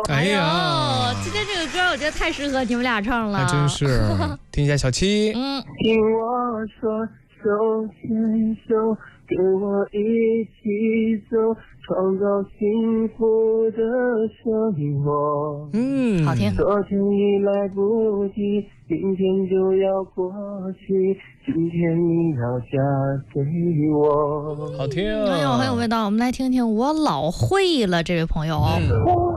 哎呀，今天这个歌我觉得太适合你们俩唱了， 还真是。听一下小七。 听我说，手牵手，跟我一起走，创造幸福的生活。 好听。 昨天已来不及，今天就要过去，今天你要嫁给我。 好听， 很有味道。我们来听听我老会了这位朋友。